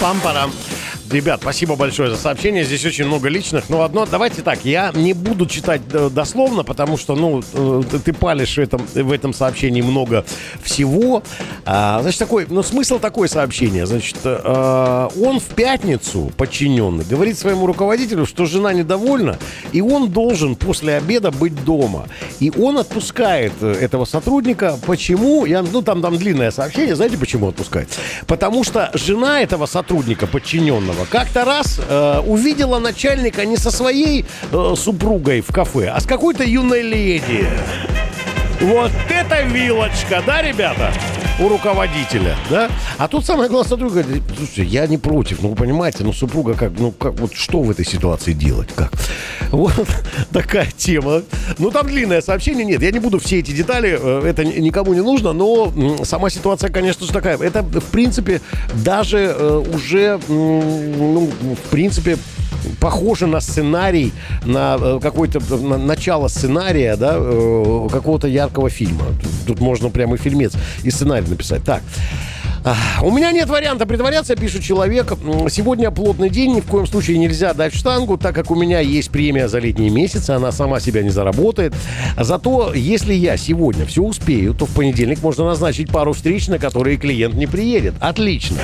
Пам-парам. Ребят, спасибо большое за сообщение. Здесь очень много личных. Но одно, давайте так, я не буду читать дословно, потому что, ты палишь в этом сообщении много всего. Значит, смысл такой сообщения. Значит, он в пятницу, подчиненный, говорит своему руководителю, что жена недовольна, и он должен после обеда быть дома. И он отпускает этого сотрудника. Почему? Там длинное сообщение. Знаете, почему отпускает? Потому что жена этого сотрудника, подчиненного, как-то раз увидела начальника не со своей супругой в кафе, а с какой-то юной леди. Вот это вилочка, да, ребята? У руководителя, да? А тут самое главное, сотрудник говорит: слушайте, я не против, вы понимаете, супруга вот что в этой ситуации делать, как? Вот такая тема. Там длинное сообщение, нет, я не буду все эти детали, это никому не нужно, но сама ситуация, конечно же, такая. Это, в принципе, даже уже, в принципе, похоже на сценарий, на какое-то начало сценария, да, какого-то яркого фильма. Тут можно прямо и фильмец, и сценарий написать. Так. У меня нет варианта притворяться, пишет человек. Сегодня плотный день, ни в коем случае нельзя дать в штангу, так как у меня есть премия за летние месяцы, она сама себя не заработает. Зато, если я сегодня все успею, то в понедельник можно назначить пару встреч, на которые клиент не приедет. Отлично.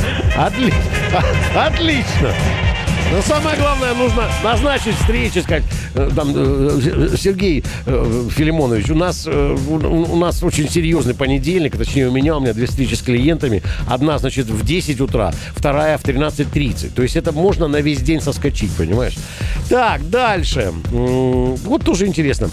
Отлично. Но самое главное, нужно назначить встречи, сказать, Сергей Филимонович, у нас очень серьезный понедельник, точнее у меня 2 встречи с клиентами. Одна, значит, в 10 утра, вторая в 13:30. То есть это можно на весь день соскочить, понимаешь? Так, дальше. Вот тоже интересно.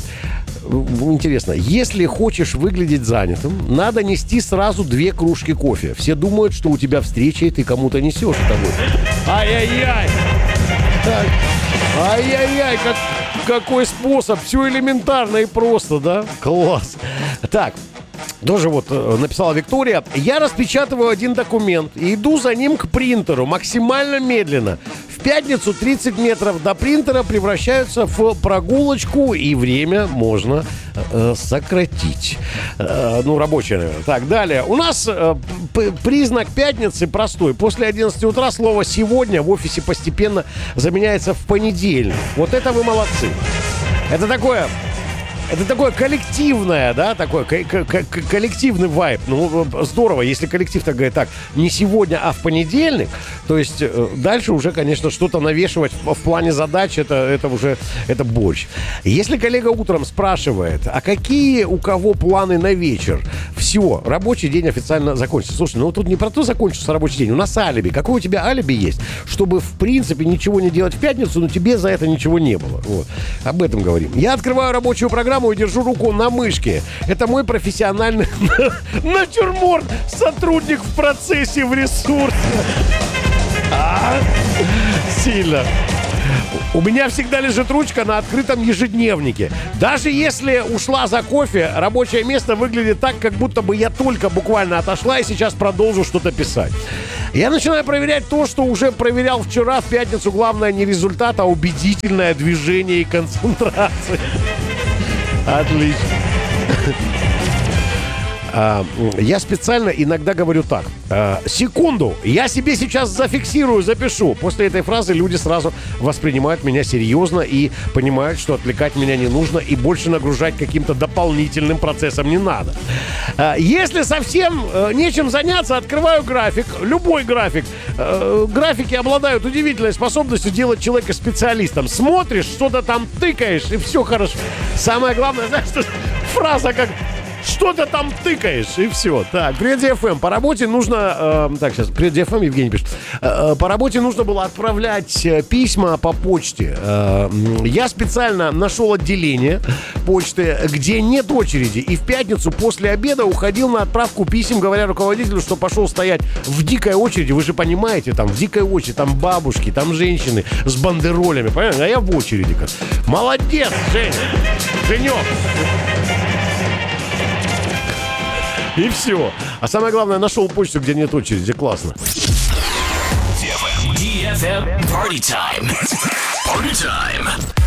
Если хочешь выглядеть занятым, надо нести сразу 2 кружки кофе. Все думают, что у тебя встреча, и ты кому-то несешь это. Ай-яй-яй! Так. Ай-яй-яй, какой способ. Все элементарно и просто, да? Класс. Так, тоже написала Виктория. Я распечатываю один документ и иду за ним к принтеру максимально медленно. В пятницу 30 метров до принтера превращаются в прогулочку, и время можно сократить. Рабочее, наверное. Так, далее. У нас признак пятницы простой. После 11 утра слово «сегодня» в офисе постепенно заменяется в «понедельник». Вот это вы молодцы. Это такое коллективное, да, такой коллективный вайб. Здорово, если коллектив так говорит, так, не сегодня, а в понедельник, то есть дальше уже, конечно, что-то навешивать в плане задач, это борщ. Если коллега утром спрашивает, а какие у кого планы на вечер, все, рабочий день официально закончится. Слушай, тут не про то закончится рабочий день, у нас алиби. Какое у тебя алиби есть? Чтобы, в принципе, ничего не делать в пятницу, но тебе за это ничего не было. Вот. Об этом говорим. Я открываю рабочую программу и держу руку на мышке. Это мой профессиональный натюрморт. Сотрудник в процессе, в ресурсе. Сильно. У меня всегда лежит ручка на открытом ежедневнике. Даже если ушла за кофе, рабочее место выглядит так, как будто бы я только буквально отошла и сейчас продолжу что-то писать. Я начинаю проверять то, что уже проверял вчера, в пятницу. Главное не результат, а убедительное движение и концентрация. Отлично. Я специально иногда говорю так. Секунду, я себе сейчас зафиксирую, запишу. После этой фразы люди сразу воспринимают меня серьезно и понимают, что отвлекать меня не нужно и больше нагружать каким-то дополнительным процессом не надо. Если совсем нечем заняться, открываю график. Любой график. Графики обладают удивительной способностью делать человека специалистом. Смотришь, что-то там тыкаешь, и все хорошо. Самое главное, знаешь, фраза как... Что-то там тыкаешь, и все. Так, привет, ДФМ. По работе нужно... сейчас, привет, ДФМ, Евгений пишет. По работе нужно было отправлять письма по почте. Я специально нашел отделение почты, где нет очереди. И в пятницу после обеда уходил на отправку писем, говоря руководителю, что пошел стоять в дикой очереди. Вы же понимаете, там в дикой очереди, там бабушки, там женщины с бандеролями. Понимаете? А я в очереди. Молодец, Женя. Женек. И все. А самое главное, нашел почту, где нет очереди. Классно. DFM Party Time. Party Time.